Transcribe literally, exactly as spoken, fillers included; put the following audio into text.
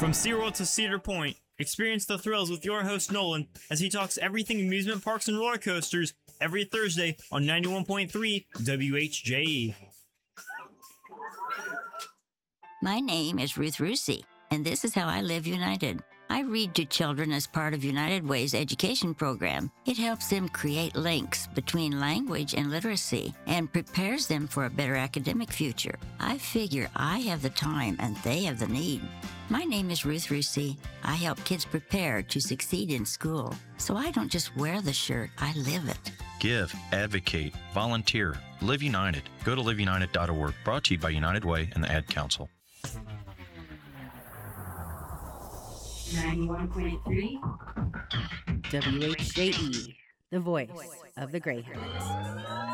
From SeaWorld to Cedar Point, experience the thrills with your host Nolan as he talks everything amusement parks and roller coasters every Thursday on ninety-one point three W H J E. My name is Ruth Rusi, and this is how I live United. I read to children as part of United Way's education program. It helps them create links between language and literacy and prepares them for a better academic future. I figure I have the time and they have the need. My name is Ruth Rusi. I help kids prepare to succeed in school. So I don't just wear the shirt, I live it. Give, advocate, volunteer, Live United. Go to live united dot org. Brought to you by United Way and the Ad Council. ninety-one point three W H J E, the voice of the Greyhounds.